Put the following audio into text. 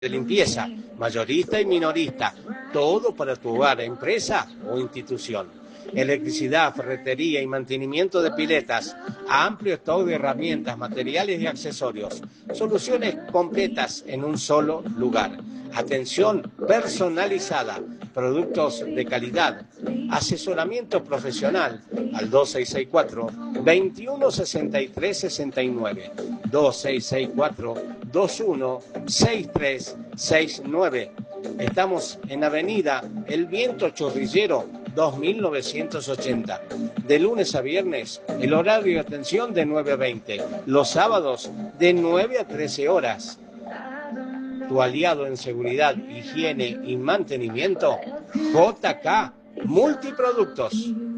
de limpieza, mayorista y minorista, todo para tu hogar, empresa o institución. Electricidad, ferretería y mantenimiento de piletas, amplio stock de herramientas, materiales y accesorios, soluciones completas en un solo lugar. Atención personalizada, productos de calidad, asesoramiento profesional al 2664-216369, 2664-216369. Estamos en Avenida El Viento Chorrillero 2980. De lunes a viernes, el horario de atención de 9 a 20. Los sábados de 9 a 13 horas. Tu aliado en seguridad, higiene y mantenimiento, JK Multiproductos.